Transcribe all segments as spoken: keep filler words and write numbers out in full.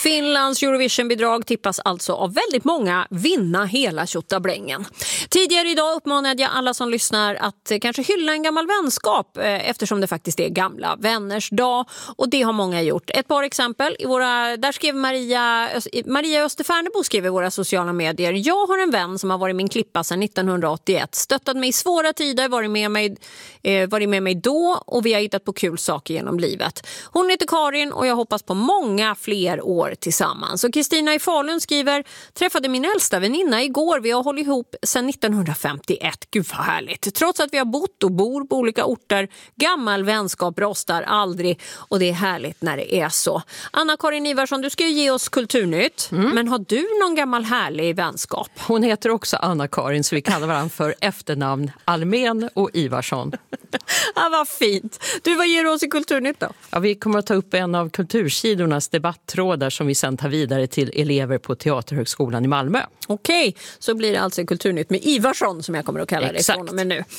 Finlands Eurovision-bidrag tippas alltså av väldigt många vinna hela tjottablängen. Tidigare idag uppmanade jag alla som lyssnar att kanske hylla en gammal vänskap eftersom det faktiskt är gamla vänners dag, och det har många gjort. Ett par exempel i våra, där skrev Maria Maria Österfärnebo skrev i våra sociala medier: jag har en vän som har varit min klippa sedan nittonhundraåttioett, stöttat mig i svåra tider, varit med mig, eh, varit med mig då, och vi har hittat på kul saker genom livet. Hon heter Karin och jag hoppas på många fler år tillsammans. Och Kristina i Falun skriver: träffade min äldsta väninna igår, vi har hållit ihop sedan nittonhundrafemtioett. Gud vad härligt. Trots att vi har bott och bor på olika orter, gammal vänskap rostar aldrig, och det är härligt när det är så. Anna-Karin Ivarsson, du ska ju ge oss kulturnytt, mm. men har du någon gammal härlig vänskap? Hon heter också Anna-Karin, så vi kallar varandra för efternamn Almen och Ivarsson. Ja, vad fint. Du, vad ger du oss i kulturnytt då? Ja, vi kommer att ta upp en av kultursidornas debatttrådar som vi sen tar vidare till elever på Teaterhögskolan i Malmö. Okej, så blir det alltså kulturnytt med Ivarsson som jag kommer att kalla det från och med nu.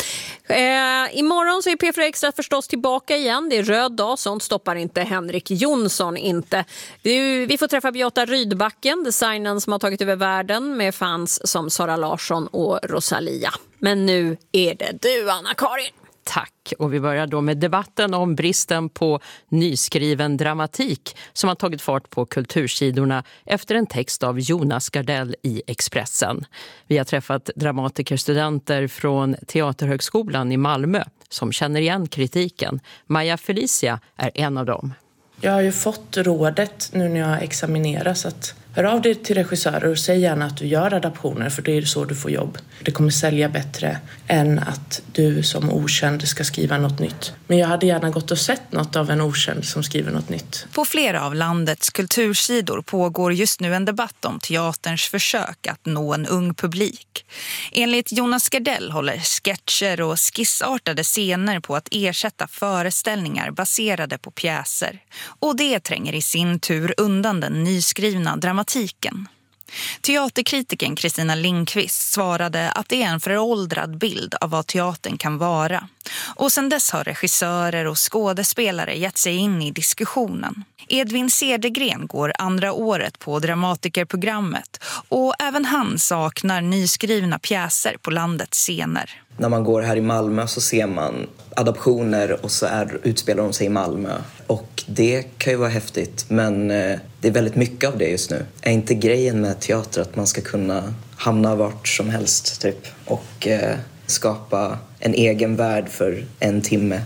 Eh, imorgon så är P fyra Extra förstås tillbaka igen. Det är röd dag, sånt stoppar inte Henrik Jonsson inte. Vi, vi får träffa Beata Rydbacken, designen som har tagit över världen, med fans som Sara Larsson och Rosalia. Men nu är det du, Anna-Karin. Tack, och vi börjar då med debatten om bristen på nyskriven dramatik som har tagit fart på kultursidorna efter en text av Jonas Gardell i Expressen. Vi har träffat dramatikerstudenter från Teaterhögskolan i Malmö som känner igen kritiken. Maja Felicia är en av dem. Jag har ju fått rådet nu när jag examineras att hör av dig till regissörer och säg gärna att du gör adaptioner, för det är så du får jobb. Det kommer sälja bättre än att du som okänd ska skriva något nytt. Men jag hade gärna gått och sett något av en okänd som skriver något nytt. På flera av landets kultursidor pågår just nu en debatt om teaterns försök att nå en ung publik. Enligt Jonas Gardell håller sketcher och skissartade scener på att ersätta föreställningar baserade på pjäser. Och det tränger i sin tur undan den nyskrivna dramatiken. Teaterkritiken Kristina Lindqvist svarade att det är en föråldrad bild av vad teatern kan vara. Och sedan dess har regissörer och skådespelare gett sig in i diskussionen. Edvin Cedergren går andra året på dramatikerprogrammet, och även han saknar nyskrivna pjäser på landets scener. När man går här i Malmö så ser man adaptioner och så är, utspelar de sig i Malmö. Och det kan ju vara häftigt, men eh, det är väldigt mycket av det just nu. Är inte grejen med teater att man ska kunna hamna vart som helst typ och eh, skapa en egen värld för en timme?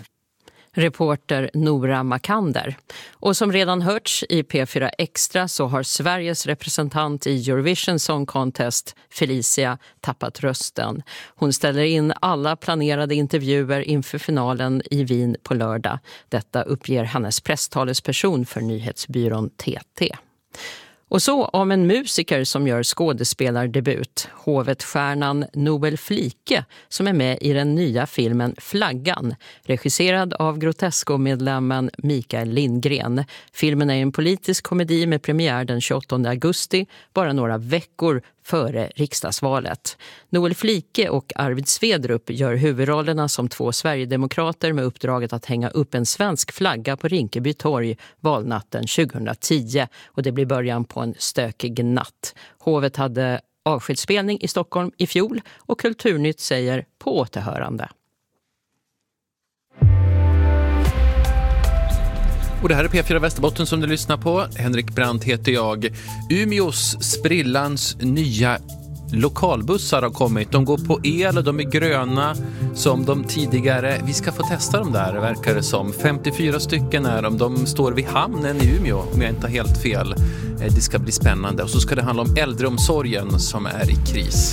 Reporter Nora Makander. Och som redan hörts i P fyra Extra så har Sveriges representant i Eurovision Song Contest, Felicia, tappat rösten. Hon ställer in alla planerade intervjuer inför finalen i Wien på lördag. Detta uppger hennes presstalesperson för nyhetsbyrån T T. Och så om en musiker som gör skådespelardebut, hovetstjärnan Noel Flike, som är med i den nya filmen Flaggan, regisserad av Grotesco-medlemmen Mikael Lindgren. Filmen är en politisk komedi med premiär den tjugoåttonde augusti, bara några veckor före riksdagsvalet. Noel Flike och Arvid Svedrup gör huvudrollerna som två Sverigedemokrater med uppdraget att hänga upp en svensk flagga på Rinkeby torg valnatten tjugohundratio, och det blir början på en stökig natt. Hovet hade avskedsspelning i Stockholm i fjol, och Kulturnytt säger på återhörande. Och det här är P fyra Västerbotten som du lyssnar på. Henrik Brandt heter jag. Umeås sprillans nya lokalbussar har kommit. De går på el och de är gröna som de tidigare. Vi ska få testa dem där, verkar det som. femtiofyra stycken är de. De står vid hamnen i Umeå, om jag inte har helt fel. Det ska bli spännande. Och så ska det handla om äldreomsorgen som är i kris.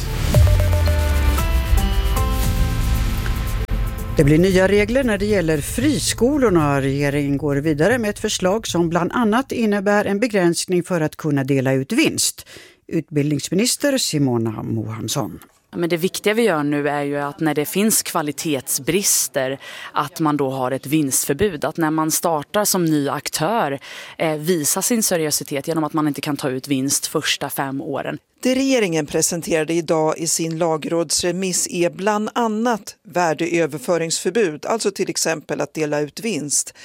Det blir nya regler när det gäller friskolorna. Regeringen går vidare med ett förslag som bland annat innebär en begränsning för att kunna dela ut vinst. Utbildningsminister Simona Mohansson. Men det viktiga vi gör nu är ju att när det finns kvalitetsbrister att man då har ett vinstförbud. Att när man startar som ny aktör eh, visa sin seriositet genom att man inte kan ta ut vinst första fem åren. Det regeringen presenterade idag i sin lagrådsremiss är bland annat värdeöverföringsförbud, alltså till exempel att dela ut vinst.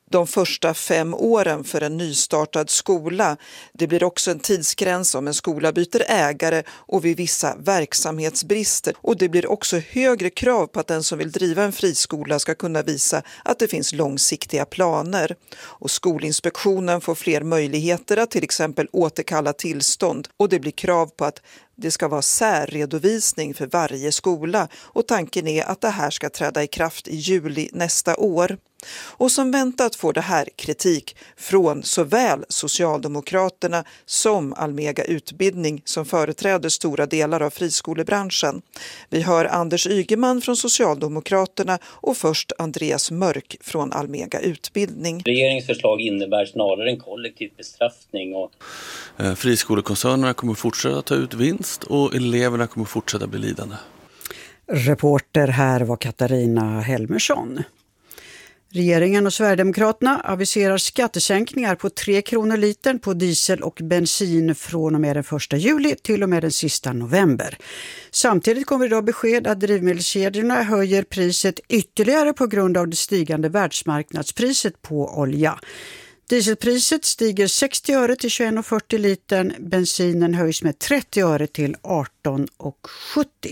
de första fem åren för en nystartad skola. Det blir också en tidsgräns om en skola byter ägare och vid vissa verksamhetsbrister. Och det blir också högre krav på att den som vill driva en friskola ska kunna visa att det finns långsiktiga planer. Och Skolinspektionen får fler möjligheter att till exempel återkalla tillstånd, och det blir krav på att det ska vara särredovisning för varje skola, och tanken är att det här ska träda i kraft i juli nästa år. Och som väntat får det här kritik från såväl Socialdemokraterna som Almega Utbildning, som företräder stora delar av friskolebranschen. Vi hör Anders Ygeman från Socialdemokraterna och först Andreas Mörk från Almega Utbildning. Regeringens förslag innebär snarare en kollektiv bestraffning. Och... Friskolekoncernerna kommer fortsätta ta ut vinst och eleverna kommer fortsätta bli lidande. Reporter här var Katarina Helmersson. Regeringen och Sverigedemokraterna aviserar skattesänkningar på tre kronor litern på diesel och bensin från och med den första juli till och med den sista november. Samtidigt kommer idag besked att drivmedelskedjorna höjer priset ytterligare på grund av det stigande världsmarknadspriset på olja. Dieselpriset stiger sextio öre till tjugoett kronor fyrtio litern, bensinen höjs med trettio öre till arton kronor sjuttio.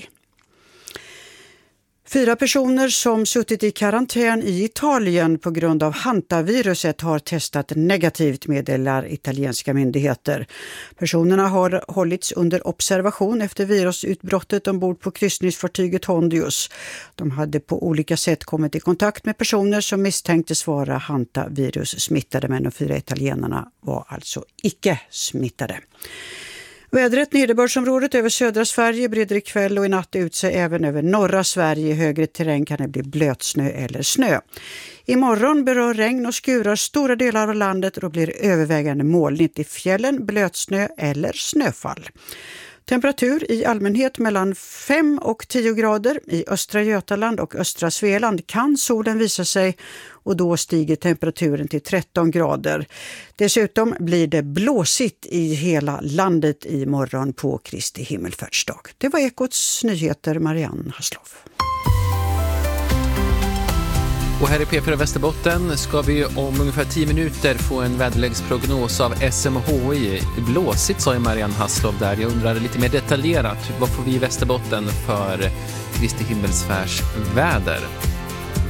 Fyra personer som suttit i karantän i Italien på grund av hantaviruset har testat negativt, meddelar italienska myndigheter. Personerna har hållits under observation efter virusutbrottet ombord på kryssningsfartyget Hondius. De hade på olika sätt kommit i kontakt med personer som misstänktes vara hantavirus smittade, men de fyra italienarna var alltså icke smittade. Vädret, nederbördsområdet över södra Sverige breder ikväll och i natt ut sig även över norra Sverige. I högre terräng kan det bli blötsnö eller snö. Imorgon berör regn och skurar stora delar av landet och blir övervägande molnigt i fjällen, blötsnö eller snöfall. Temperatur i allmänhet mellan fem och tio grader. I östra Götaland och östra Svealand kan solen visa sig och då stiger temperaturen till tretton grader. Dessutom blir det blåsigt i hela landet i morgon på Kristi himmelfärdsdag. Det var Ekots nyheter, Marianne Hasloff. Och här i P fyra Västerbotten ska vi om ungefär tio minuter få en väderleksprognos av S M H I. Blåsigt, sa ju Marianne Hasloff där. Jag undrar lite mer detaljerat, vad får vi i Västerbotten för Kristi himmelsfärds väder?